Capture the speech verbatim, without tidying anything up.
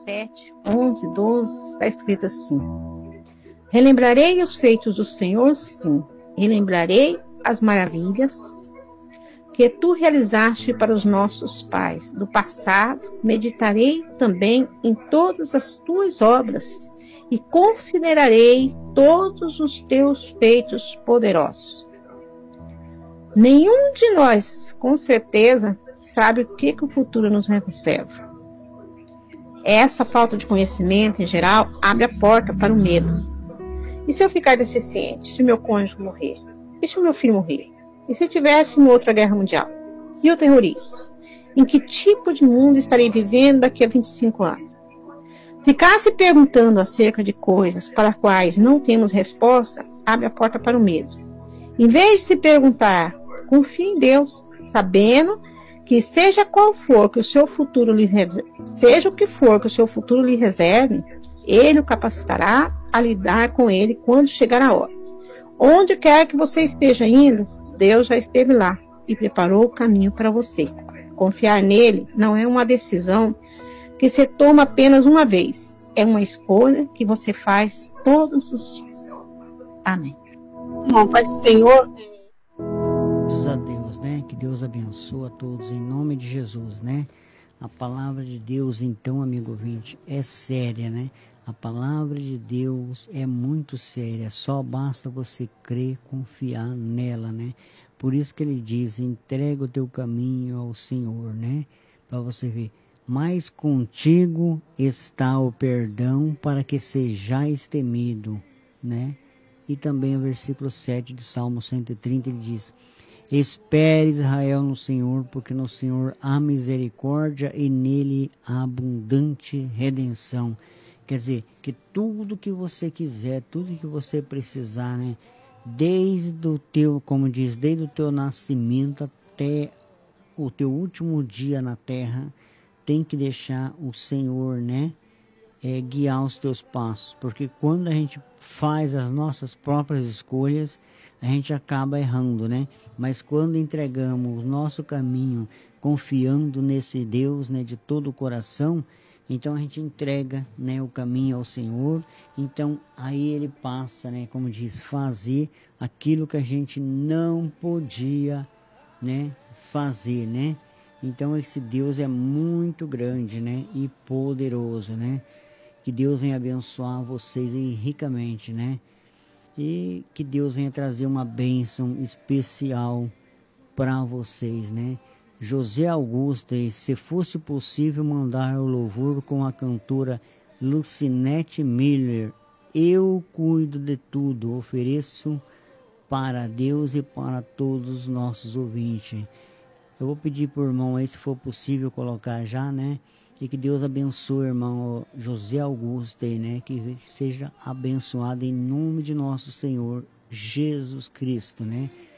sete, onze, doze, está escrito assim: relembrarei os feitos do Senhor, sim, e lembrarei as maravilhas que tu realizaste para os nossos pais do passado. Meditarei também em todas as tuas obras e considerarei todos os teus feitos poderosos. Nenhum de nós, com certeza, sabe o que, que o futuro nos reserva. Essa falta de conhecimento, em geral, abre a porta para o medo. E se eu ficar deficiente? Se meu cônjuge morrer? E se o meu filho morrer? E se tivesse uma outra guerra mundial? E o terrorismo? Em que tipo de mundo estarei vivendo daqui a vinte e cinco anos? Ficar se perguntando acerca de coisas para as quais não temos resposta abre a porta para o medo. Em vez de se perguntar, confie em Deus, sabendo que seja qual for que o seu futuro lhe seja o que for que o seu futuro lhe reserve, Ele o capacitará a lidar com ele quando chegar a hora. Onde quer que você esteja indo, Deus já esteve lá e preparou o caminho para você. Confiar nele não é uma decisão que você toma apenas uma vez. É uma escolha que você faz todos os dias. Amém. Bom, Pai Senhor. Graças a Deus, né? Que Deus abençoe a todos em nome de Jesus, né? A palavra de Deus, então, amigo ouvinte, é séria, né? A palavra de Deus é muito séria, só basta você crer, confiar nela, né? Por isso que ele diz, entrega o teu caminho ao Senhor, né? Para você ver, mas contigo está o perdão para que sejais temido, né? E também o versículo sete de Salmo cento e trinta, ele diz, espere Israel no Senhor, porque no Senhor há misericórdia e nele há abundante redenção. Quer dizer, que tudo que você quiser, tudo que você precisar, né? Desde o teu, como diz, desde o teu nascimento até o teu último dia na terra, tem que deixar o Senhor, né? É, guiar os teus passos. Porque quando a gente faz as nossas próprias escolhas, a gente acaba errando, né? Mas quando entregamos o nosso caminho, confiando nesse Deus, né? De todo o coração, então a gente entrega, né, o caminho ao Senhor, então aí ele passa, né, como diz, fazer aquilo que a gente não podia, né, fazer, né? Então esse Deus é muito grande, né, e poderoso, né? Que Deus venha abençoar vocês aí ricamente, né? E que Deus venha trazer uma bênção especial para vocês, né? José Augusto, e se fosse possível mandar o louvor com a cantora Lucinete Miller, eu cuido de tudo, ofereço para Deus e para todos os nossos ouvintes. Eu vou pedir para o irmão aí, se for possível, colocar já, né? E que Deus abençoe o irmão José Augusto aí, né? Que seja abençoado em nome de nosso Senhor Jesus Cristo, né?